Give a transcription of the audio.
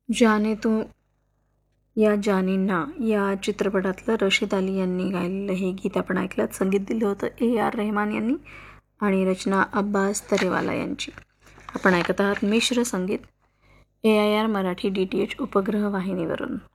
जाने तू या जाने ना या चित्रपटातलं रशीद अली यांनी गायलेलं हे गीत आपण ऐकलं. संगीत दिलं होतं AR रहमान यांनी आणि रचना अब्बास तरेवाला यांची. आपण ऐकत आहात मिश्र संगीत AIR मराठी DTH उपग्रह वाहिनीवरून.